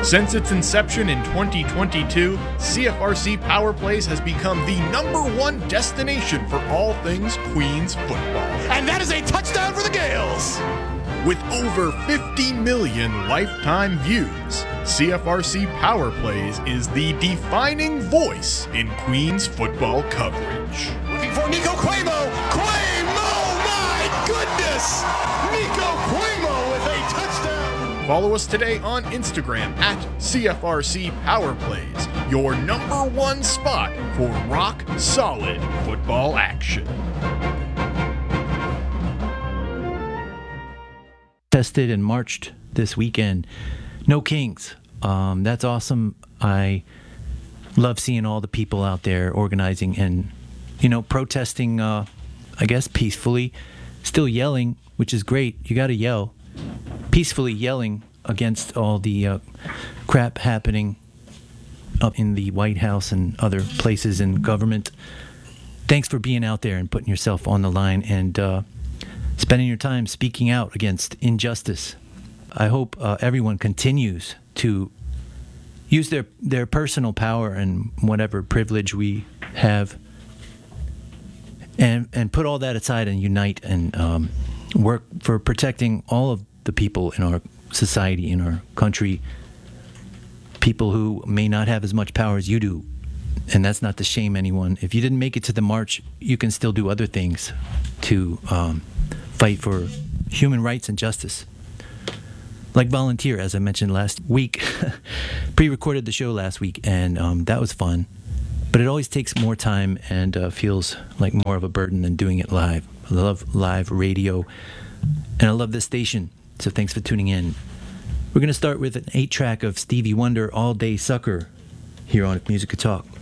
Since its inception in 2022, CFRC Power Plays has become the #1 destination for all things Queens football. And that is a touchdown for the Gales! With over 50 million lifetime views, CFRC Power Plays is the defining voice in Queens football coverage. Looking for Nico Cuomo! Cuomo! My goodness! Nico Cuomo with a touchdown! Follow us today on Instagram at CFRC Power Plays, your #1 spot for rock solid football action. Tested and marched this weekend. No Kings. That's awesome. I love seeing all the people out there organizing and, protesting, I guess, peacefully. Still yelling, which is great. You got to yell. Peacefully yelling against all the crap happening up in the White House and other places in government. Thanks for being out there and putting yourself on the line and spending your time speaking out against injustice. I hope everyone continues to use their personal power and whatever privilege we have and put all that aside and unite and work for protecting all of the people in our society, in our country, people who may not have as much power as you do. And that's not to shame anyone. If you didn't make it to the march, you can still do other things to fight for human rights and justice. Like volunteer, as I mentioned last week. Pre-recorded the show last week, and that was fun. But it always takes more time and feels like more of a burden than doing it live. I love live radio, and I love this station, so thanks for tuning in. We're going to start with an 8-track of Stevie Wonder, All Day Sucker, here on Music Could Talk.